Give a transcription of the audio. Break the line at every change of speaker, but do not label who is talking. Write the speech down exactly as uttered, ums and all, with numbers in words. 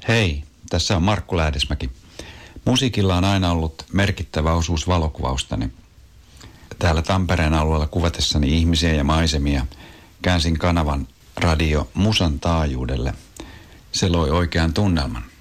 Hei, tässä on Markku Lähdesmäki. Musiikilla on aina ollut merkittävä osuus valokuvaustani. Täällä Tampereen alueella kuvatessani ihmisiä ja maisemia käänsin kanavan radio Musan taajuudelle. Se loi oikean tunnelman.